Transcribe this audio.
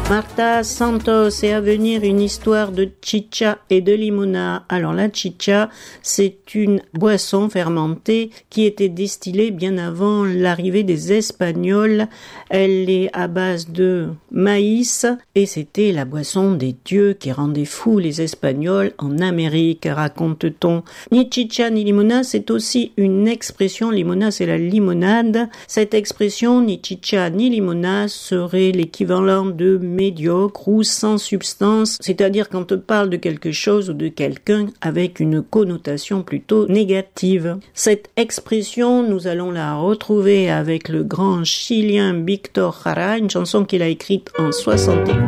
Marta Santos, et à venir une histoire de chicha et de limona. Alors la chicha, c'est une boisson fermentée qui était distillée bien avant l'arrivée des Espagnols. Elle est à base de maïs et c'était la boisson des dieux qui rendait fous les Espagnols en Amérique, raconte-t-on. Ni chicha ni limona, c'est aussi une expression. Limona, c'est la limonade. Cette expression, ni chicha ni limona, serait l'équivalent de médiocre ou sans substance, c'est-à-dire quand on parle de quelque chose ou de quelqu'un avec une connotation plutôt négative. Cette expression, nous allons la retrouver avec le grand chilien Víctor Jara, une chanson qu'il a écrite en 71.